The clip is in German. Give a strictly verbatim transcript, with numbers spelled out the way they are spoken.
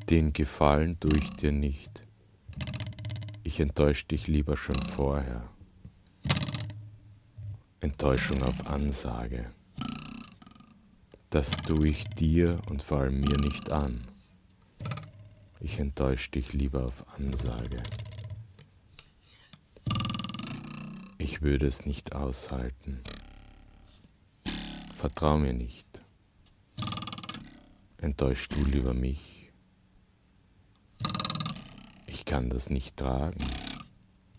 Den Gefallen tue ich dir nicht. Ich enttäusch dich lieber schon vorher. Enttäuschung auf Ansage. Das tue ich dir und vor allem mir nicht an. Ich enttäusch dich lieber auf Ansage. Ich würde es nicht aushalten. Vertrau mir nicht. Enttäusch du lieber mich. Ich kann das nicht tragen.